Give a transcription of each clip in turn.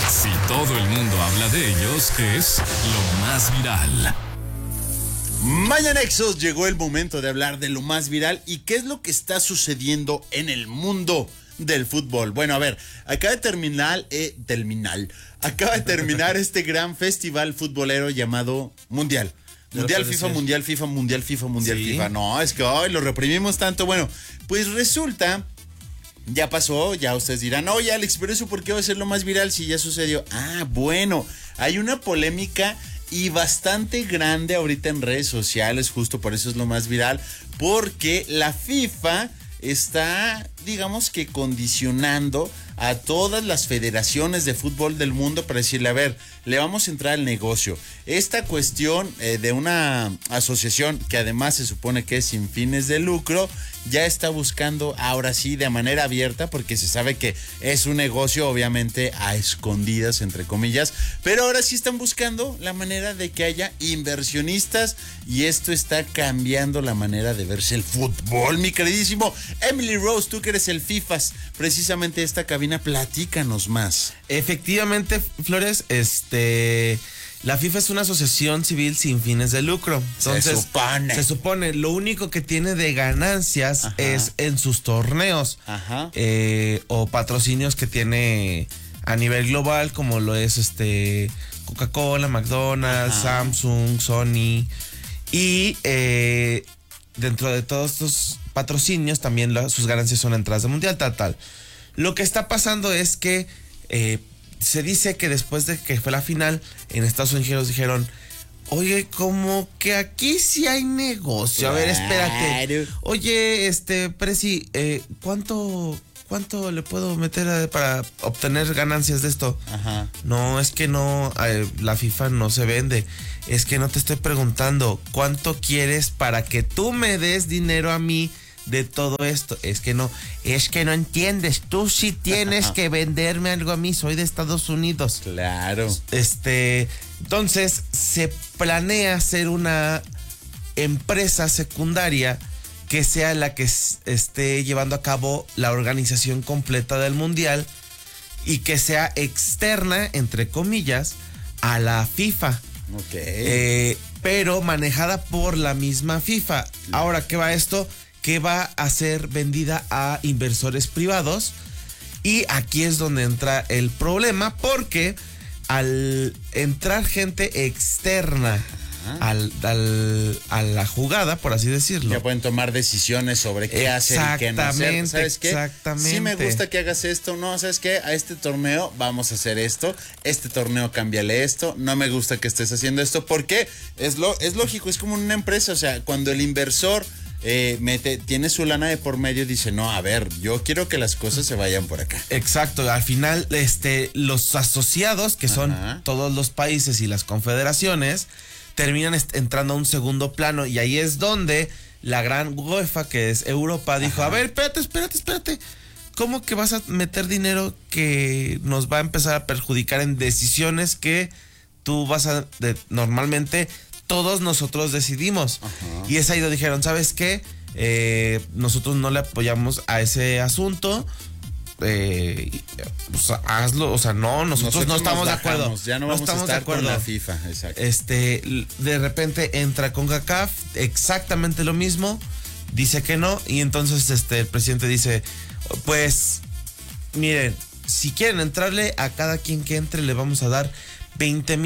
Si todo el mundo habla de ellos, es lo más viral. Mañanexos, llegó el momento de hablar de lo más viral y qué es lo que está sucediendo en el mundo del fútbol. Bueno, a ver, acaba de terminar este gran festival futbolero llamado Mundial. Mundial FIFA, Mundial FIFA, Mundial FIFA, Mundial FIFA. No, es que hoy lo reprimimos tanto. Bueno, pues resulta, ya pasó, ya ustedes dirán, oye Alex, pero eso ¿por qué va a ser lo más viral si ya sucedió? Ah, bueno, hay una polémica y bastante grande ahorita en redes sociales, justo por eso es lo más viral, porque la FIFA está, digamos que condicionando a todas las federaciones de fútbol del mundo para decirle, a ver, le vamos a entrar al negocio. Esta cuestión de una asociación que además se supone que es sin fines de lucro, ya está buscando ahora sí de manera abierta, porque se sabe que es un negocio obviamente a escondidas, entre comillas, pero ahora sí están buscando la manera de que haya inversionistas y esto está cambiando la manera de verse el fútbol, mi queridísimo Emily Rose, tú que eres el FIFAs, precisamente esta cabina, platícanos más. Efectivamente, Flores, la FIFA es una asociación civil sin fines de lucro. Entonces, se supone, lo único que tiene de ganancias es en sus torneos o patrocinios que tiene a nivel global, como lo es Coca-Cola, McDonald's, Samsung, Sony. Y dentro de todos estos patrocinios también sus ganancias son entradas de mundial, tal. Lo que está pasando es que se dice que después de que fue la final, en Estados Unidos dijeron, oye, como que aquí sí hay negocio. A ver, espérate. Oye, Presi, ¿cuánto le puedo meter para obtener ganancias de esto? No, es que no, la FIFA no se vende. Es que no te estoy preguntando cuánto quieres para que tú me des dinero a mí de todo esto. Es que no entiendes. Tú sí tienes que venderme algo a mí. Soy de Estados Unidos. Claro. Entonces se planea hacer una empresa secundaria que sea la que esté llevando a cabo la organización completa del mundial y que sea externa, entre comillas, a la FIFA. Pero manejada por la misma FIFA. Ahora, ¿qué va esto? Que va a ser vendida a inversores privados. Y aquí es donde entra el problema, porque al entrar gente externa a la jugada, por así decirlo, ya pueden tomar decisiones sobre qué hacer y qué no hacer. ¿Sabes qué? Exactamente. Sí me gusta que hagas esto. No, ¿sabes qué? A este torneo vamos a hacer esto. Este torneo cámbiale esto. No me gusta que estés haciendo esto. Porque es lógico, es como una empresa. O sea, cuando el inversor tiene su lana de por medio, dice, no, a ver, yo quiero que las cosas se vayan por acá. Exacto, al final los asociados, que son todos los países y las confederaciones, terminan entrando a un segundo plano, y ahí es donde la gran UEFA, que es Europa, dijo, a ver, espérate, ¿cómo que vas a meter dinero que nos va a empezar a perjudicar en decisiones que tú normalmente todos nosotros decidimos? Y es ahí donde dijeron, ¿sabes qué? Nosotros no le apoyamos a ese asunto. Pues hazlo, o sea, nosotros no estamos de acuerdo. Ya no vamos a estar con la FIFA, exacto. De repente entra CONCACAF, exactamente lo mismo, dice que no, y entonces el presidente dice, pues, miren, si quieren entrarle, a cada quien que entre le vamos a dar 40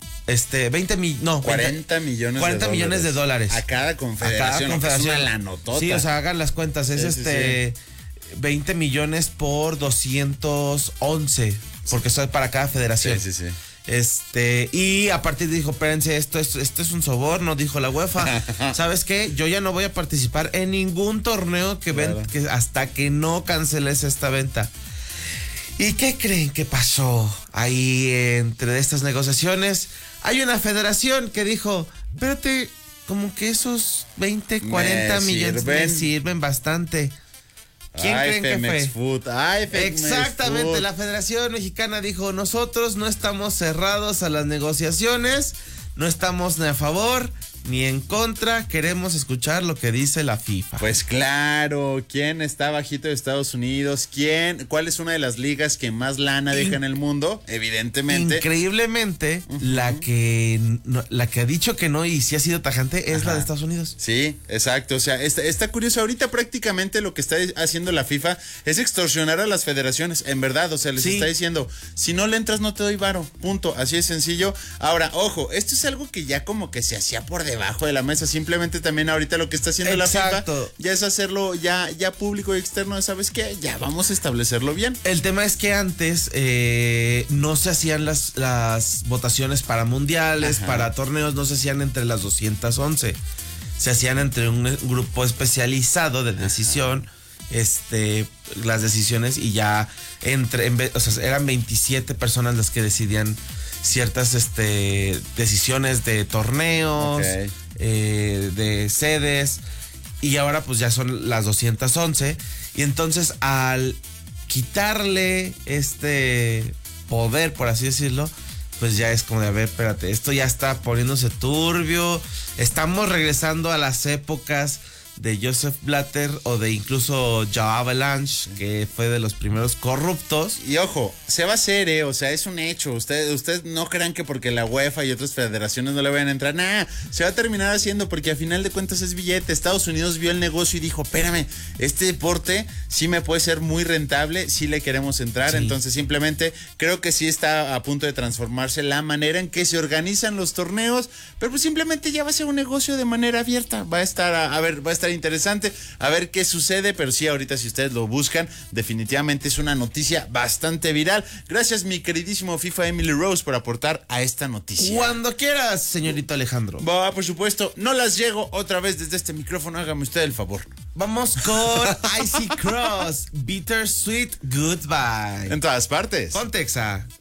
millones de dólares. A cada confederación. Es una lanotota. Sí, o sea, hagan las cuentas. Es 20 millones por 211. Porque eso es para cada federación. Sí. Y a partir dijo, espérense, esto es un soborno, dijo la UEFA. ¿Sabes qué? Yo ya no voy a participar en ningún torneo que hasta que no canceles esta venta. ¿Y qué creen que pasó ahí entre estas negociaciones? Hay una federación que dijo, espérate, como que esos 40 millones me sirven bastante. ¿Quién creen que fue? Exactamente, la Federación Mexicana dijo, nosotros no estamos cerrados a las negociaciones, no estamos ni a favor ni en contra, queremos escuchar lo que dice la FIFA. Pues claro, ¿quién está bajito de Estados Unidos? ¿Cuál es una de las ligas que más lana deja en el mundo? Evidentemente. Increíblemente, la que ha dicho que no y sí ha sido tajante es la de Estados Unidos. Sí, exacto. O sea, está curioso. Ahorita prácticamente lo que está haciendo la FIFA es extorsionar a las federaciones, en verdad. O sea, les está diciendo, si no le entras no te doy varo, punto. Así de sencillo. Ahora, ojo, esto es algo que ya como que se hacía por debajo de la mesa. Simplemente también ahorita lo que está haciendo la FIFA ya es hacerlo ya público y externo. ¿Sabes qué? Ya vamos a establecerlo bien. El tema es que antes no se hacían las votaciones para mundiales, para torneos, no se hacían entre las 211. Se hacían entre un grupo especializado de decisión, las decisiones, y ya o sea, eran 27 personas las que decidían ciertas decisiones de torneos, de sedes, y ahora pues ya son las 211, y entonces al quitarle poder, por así decirlo, pues ya es como de, a ver, espérate, esto ya está poniéndose turbio, estamos regresando a las épocas de Joseph Blatter o de incluso Joe Avalanche, que fue de los primeros corruptos. Y ojo, se va a hacer, o sea, es un hecho. Ustedes no crean que porque la UEFA y otras federaciones no le vayan a entrar, nada, se va a terminar haciendo porque a final de cuentas es billete. Estados Unidos vio el negocio y dijo, espérame, este deporte sí me puede ser muy rentable, sí le queremos entrar. Sí. Entonces simplemente creo que sí está a punto de transformarse la manera en que se organizan los torneos, pero pues simplemente ya va a ser un negocio de manera abierta. Va a estar interesante, a ver qué sucede, pero sí, ahorita si ustedes lo buscan, definitivamente es una noticia bastante viral. Gracias, mi queridísimo FIFA Emily Rose, por aportar a esta noticia. Cuando quieras, señorito Alejandro. Va, por supuesto, no las llego otra vez desde este micrófono, hágame usted el favor. Vamos con Icy Cross, Bittersweet Goodbye. En todas partes. Pontexa.